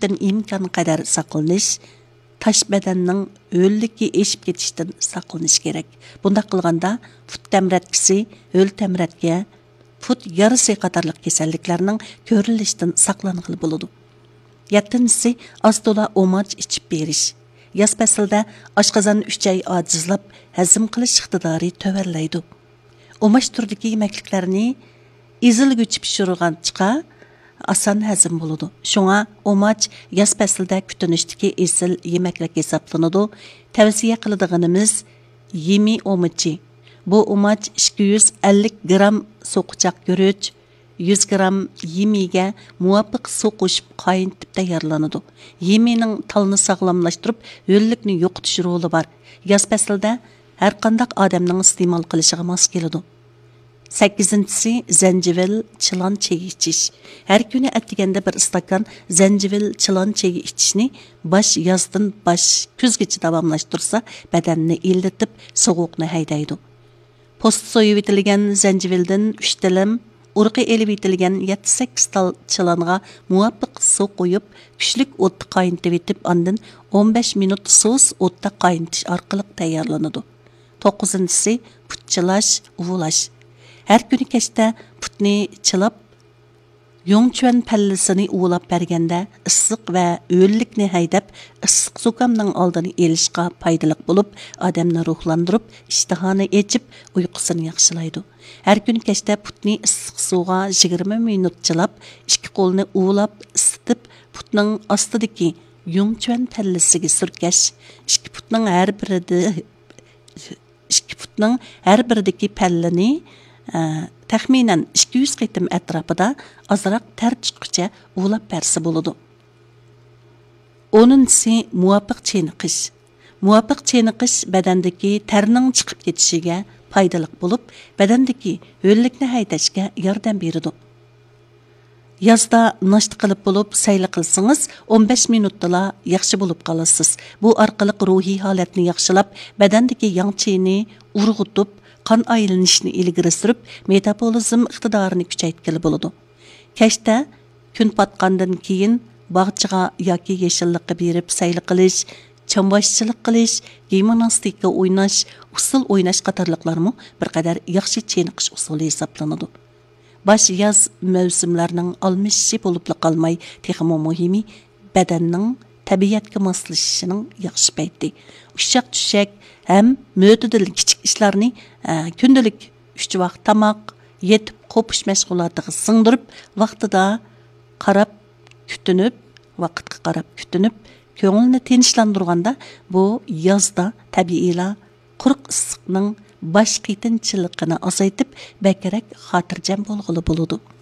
putdan imkon qadar saqlanish, taş bedenning o'llikka eshib ketishdan saqlanish kerak. Bundaq qilganda put tamratkisi, o'l tamratga, put yarisi qatorliq kasalliklarning ko'rilishidan saqlanqili bo'ladi. 7-si astola omoch ichib berish. Yaz faslida oshqozon 3 oy ojizlab, hazm qilish iqtidori töverlaydi. Omoch turdagi yemekliklarni ezilguchi pishirgancha asan hazm bo'ladi. Şoňa omoch yaz faslida kutinishdagi esil yemeklik hisoblanadi. Tavsiya qiladiganimiz yemi omochi. Bu omoch 250 gram so'qichaq guruch, 100 gram yemiga muvafiq suv qo'shib qaynatib tayyorlanadi. Yemining talni sog'lomlashtirib, o'llikni yo'qotish roli bor. Yaz faslida har qanday odamning iste'mol qilishiga mos keladi. 8-si zanjivil chilan cheyi ichish. Har kuni atiganda bir stakan zanjivil chilan cheyi ichishni yazdan kuzgacha davomlashtirsa, badanni illatib, sovuqni haydaydi. Post so'yib etilgan zanjivildan 3 tilim, urqi elib etilgan 7-8 tal chilanga muvafiq suv qo'yib, kuchlik o'tda qaynatib etib, ondan 15 minut so'z o'tda qaynatish orqali tayyorlanadi. 9-si putchilash, uvulash. Her kuni kechda putni chilab, yo'ngchuan pallisini uvulab berganda issiq va o'llikni haydab, issiq zukamning oldini elishga foydali bo'lib, odamni ruhlantirib, ishtihani echib, uyqusini yaxshilaydi. Her kuni kechda putni issiq suvga 20 minut chilab, ikki qo'lni uvulab, isitib, putning ostidagi yo'ngchuan pallisiga surkash, ikki putning har biridagi pallini taxminan 200 qitim atrofida azroq ter chiqquncha uvlab bersa bo'ladi. 10-si muvafiq cheniqish. Muvafiq cheniqish badandagi terning chiqib ketishiga foydali bo'lib, badandagi o'llikni haydashga yordam beradi. Yazda nashta qilib bo'lib, sayli qilsangiz 15 minutda yaxshi bo'lib qolasiz. Bu orqali ruhiy holatni yaxshilab, badandagi yangchini urg'utib, qon aylanishini ilgari surib, metabolizm iqtidorini kuchaytirgili bo'ladi. Kechda kun patqandan keyin bog'chaga yoki yeshillikqa berib sayli qilish, chamboshchilik qilish, gimnastika o'ynash, usul o'ynash qatorliqlarmi bir qadar yaxshi cheniqish usuli hisoblanadi. Yaz mavsumlarining almashishi bo'lib qolmay, texmo muhimi badanning tabiatga moslashishining yaxshi payti. Ushaq-tushak hem mötedil kichik ishlarni kundalik 3 vaqt tamoq yetib qo'pish mashg'ulotiga singdirib, vaqtida qarab kutinib, ko'ngilni tinchlantirganda bu yozda tabiiyla quruq issiqning bosh qitinchiligini azaytib, bakrak xotirjam bo'lg'ili bo'ladi.